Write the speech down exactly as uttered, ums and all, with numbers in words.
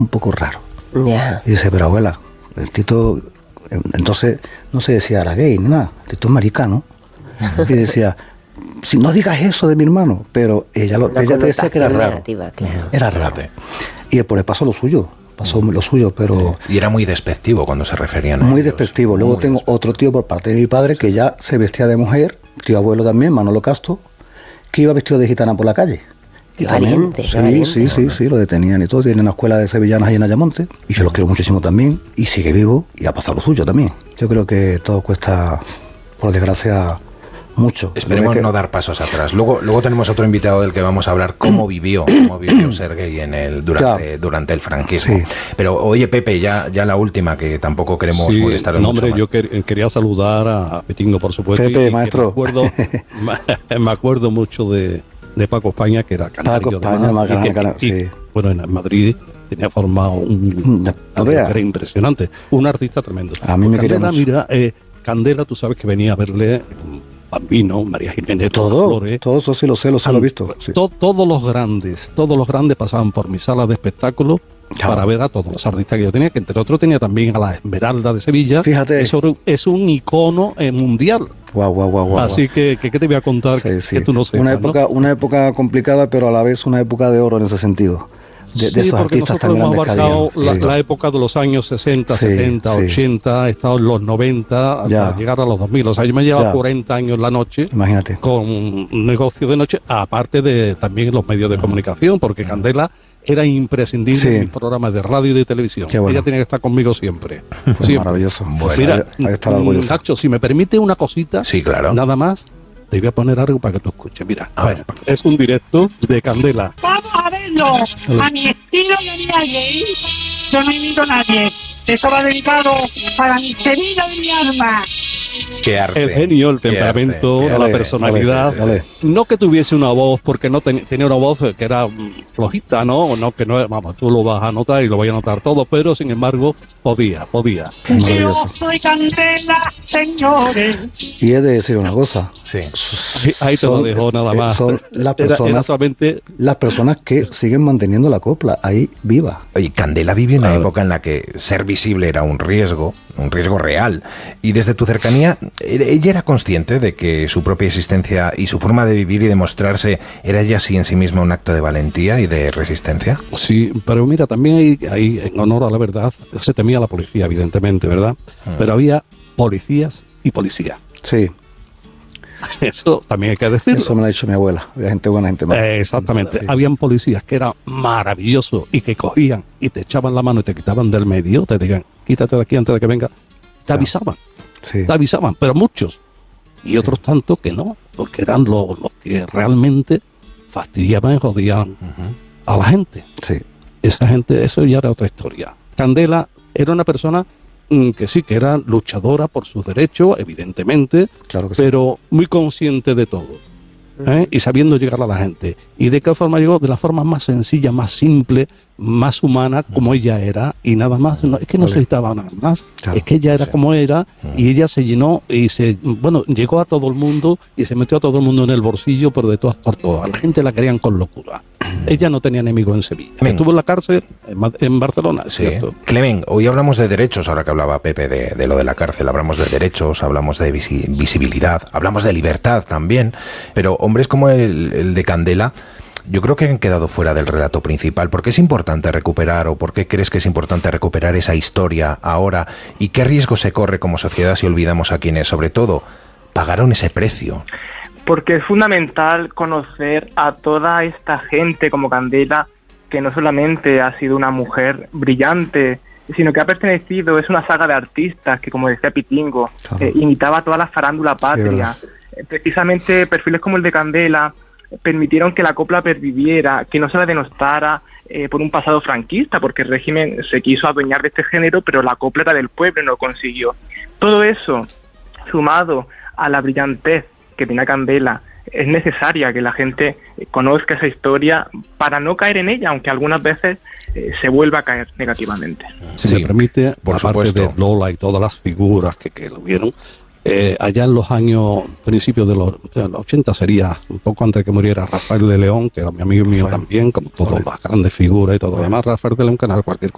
un poco raro. Ya. Yeah. Y dice, pero abuela, el Tito, entonces no se decía era gay ni nada, el Tito es maricano. Y decía, si no digas eso de mi hermano, pero ella, lo, ella te decía que era raro. Claro. Era raro. Y después le pasó lo suyo, pasó lo suyo, pero... Sí. Y era muy despectivo cuando se referían a Muy ellos. despectivo. Luego muy tengo despectivo. Otro tío por parte de mi padre que ya se vestía de mujer, tío abuelo también, Manolo Castro, que iba vestido de gitana por la calle. Y también, valiente, sí, valiente. sí, sí, sí, lo detenían y todo. Tiene una escuela de sevillanas ahí en Ayamonte y yo lo quiero muchísimo también. Y sigue vivo y ha pasado lo suyo también. Yo creo que todo cuesta, por desgracia, mucho. Esperemos que... no dar pasos atrás. Luego, luego tenemos otro invitado del que vamos a hablar cómo vivió, cómo vivió ser gay en el, durante, durante el franquismo. Sí. Pero oye, Pepe, ya, ya la última, que tampoco queremos sí, molestar no, mucho hombre, más. yo quer, quería saludar a Petingo, por supuesto. Pepe, y, maestro. Me acuerdo, me acuerdo mucho de, de Paco España, que era canario. Paco España, más grande, cana, sí. Y, bueno, en Madrid tenía formado un no, una carrera impresionante. Un artista tremendo. A mí me Candela, queríamos... mira, eh, Candela, tú sabes que venía a verle Bambino, María Jiménez, todo, Flores, todo eso sí lo sé, lo sé, lo he visto. Sí. To, todos los grandes, todos los grandes pasaban por mi sala de espectáculo claro. para ver a todos los artistas que yo tenía, que entre otros tenía también a la Esmeralda de Sevilla. Fíjate. Eso es un icono eh, mundial. Guau, guau, guau, guau. Así que, que, ¿qué te voy a contar sí, que, sí. que tú no sepas? Una época, ¿no? Una época complicada, pero a la vez una época de oro en ese sentido. De, sí, de esos porque artistas tan nosotros hemos grandes abarcado que había. la, Sí. la época de los años sesenta, Sí, setenta, sí. ochenta, he estado en los noventa hasta ya. llegar a los dos mil. O sea, yo me he llevado ya. cuarenta años la noche. Imagínate. Con un negocio de noche, aparte de también los medios de comunicación, porque Candela era imprescindible sí. en mis programas de radio y de televisión. Bueno. Ella tenía que estar conmigo siempre. Pues siempre. Maravilloso. Pues mira, ahí está orgulloso. Nacho, si me permite una cosita, sí, claro. nada más, te voy a poner algo para que tú escuches. Mira, a ver. Es un directo de Candela. Vamos a verlo. A mi estilo de vida gay, yo no invito a nadie. Esto va dedicado para mi querida de mi alma. Qué arte. El genio, el temperamento, arte, la personalidad. Dale, dale. No que tuviese una voz, porque no ten, tenía una voz que era flojita, ¿no? No que no, vamos, tú lo vas a notar y lo voy a notar todo, pero sin embargo, podía, podía. Yo soy Candela, señores. Y he de decir una cosa. Sí. Ahí, ahí te son, lo dejo nada más. Son las personas, era, era solamente... las personas que siguen manteniendo la copla ahí viva. Oye, Candela vive en una claro. época en la que ser visible era un riesgo, un riesgo real. Y desde tu cercanía, ella era consciente de que su propia existencia y su forma de vivir y de mostrarse era ya así en sí misma un acto de valentía y de resistencia. Sí, pero mira, también ahí, ahí en honor a la verdad, se temía la policía, evidentemente, ¿verdad? Hmm. Pero había policías y policías. Sí. Eso también hay que decirlo. Eso me lo ha dicho mi abuela. Había gente buena, gente mala. Eh, exactamente. Sí. Habían policías que era maravilloso y que cogían y te echaban la mano y te quitaban del medio, te digan, quítate de aquí antes de que venga. Te avisaban. Sí. Te avisaban, pero muchos. Y otros sí. tantos que no, porque eran los, los que realmente fastidiaban y jodían uh-huh. a la gente. Sí. Esa gente, eso ya era otra historia. Candela era una persona mm, que sí, que era luchadora por sus derechos, evidentemente, claro que pero sí. muy consciente de todo. ¿eh? Y sabiendo llegar a la gente. ¿Y de qué forma llegó? De la forma más sencilla, más simple, más humana, como ella era, y nada más. No, es que no vale. necesitaba nada más. Claro, es que ella era sí. como era, y ella se llenó y se, bueno, llegó a todo el mundo y se metió a todo el mundo en el bolsillo, pero de todas por todas. A la gente la querían con locura. Ella no tenía enemigo en Sevilla. Clemen. Estuvo en la cárcel en, en Barcelona, sí. ¿cierto? Clemen, hoy hablamos de derechos, ahora que hablaba Pepe de, de lo de la cárcel, hablamos de derechos, hablamos de visi- visibilidad, hablamos de libertad también, pero hombres como el, el de Candela, yo creo que han quedado fuera del relato principal. ¿Por qué es importante recuperar o por qué crees que es importante recuperar esa historia ahora? ¿Y qué riesgo se corre como sociedad si olvidamos a quienes, sobre todo, pagaron ese precio? Porque es fundamental conocer a toda esta gente como Candela, que no solamente ha sido una mujer brillante, sino que ha pertenecido, es una saga de artistas que, como decía Pitingo, claro. eh, imitaba a toda la farándula patria. Sí, precisamente perfiles como el de Candela permitieron que la copla perviviera, que no se la denostara eh, por un pasado franquista, porque el régimen se quiso adueñar de este género, pero la copla era del pueblo y no lo consiguió. Todo eso, sumado a la brillantez que tenía Candela, es necesaria que la gente conozca esa historia para no caer en ella, aunque algunas veces eh, se vuelva a caer negativamente. Si sí, me permite, por aparte supuesto. de Lola y todas las figuras que, que lo vieron, eh, allá en los años, principios de los, de los ochenta, sería un poco antes de que muriera Rafael de León, que era mi amigo mío Rafael. también, como todas las grandes figuras y todo lo demás. Rafael de León, que no era cualquier cosa.